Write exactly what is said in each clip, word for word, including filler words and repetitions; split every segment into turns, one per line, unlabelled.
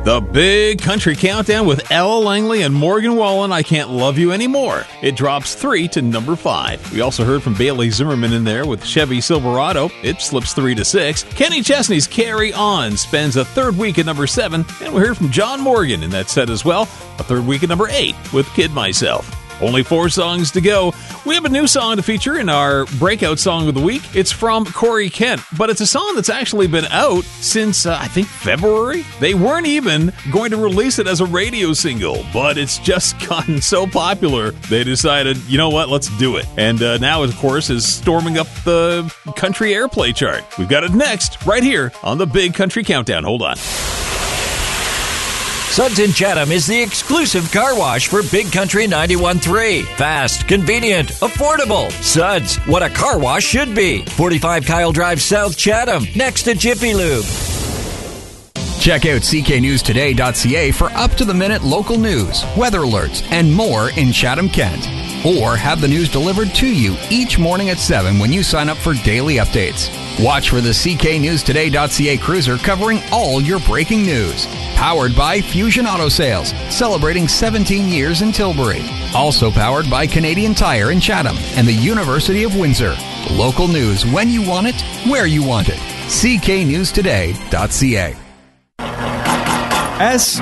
The Big Country Countdown with Ella Langley and Morgan Wallen, I Can't Love You Anymore. It drops three to number five. We also heard from Bailey Zimmerman in there with Chevy Silverado. It slips three to six. Kenny Chesney's Carry On spends a third week at number seven. And we heard from John Morgan in that set as well. A third week at number eight with Kid Myself. Only four songs to go. We have a new song to feature in our Breakout Song of the Week. It's from Corey Kent, but it's a song that's actually been out since, uh, I think, February. They weren't even going to release it as a radio single, but it's just gotten so popular, they decided, you know what, let's do it. And uh, now, of course, is storming up the country airplay chart. We've got it next, right here on the Big Country Countdown. Hold on.
Suds in Chatham is the exclusive car wash for Big Country ninety-one point three. Fast, convenient, affordable. Suds, what a car wash should be. forty-five Kyle Drive South, Chatham, next to Jiffy Lube.
Check out c k news today dot c a for up-to-the-minute local news, weather alerts, and more in Chatham-Kent. Or have the news delivered to you each morning at seven when you sign up for daily updates. Watch for the c k news today dot c a cruiser covering all your breaking news. Powered by Fusion Auto Sales, celebrating seventeen years in Tilbury. Also powered by Canadian Tire in Chatham and the University of Windsor. Local news when you want it, where you want it. c k news today dot c a.
S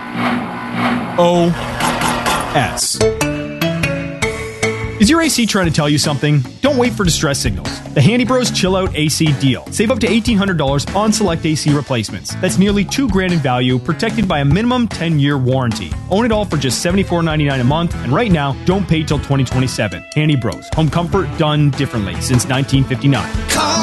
O S. Is your A C trying to tell you something? Don't wait for distress signals. The Handy Bros Chill Out A C deal. Save up to eighteen hundred dollars on select A C replacements. That's nearly two grand in value, protected by a minimum ten-year warranty. Own it all for just seventy-four ninety-nine a month, and right now, don't pay till twenty twenty-seven. Handy Bros. Home comfort done differently since nineteen fifty-nine. Call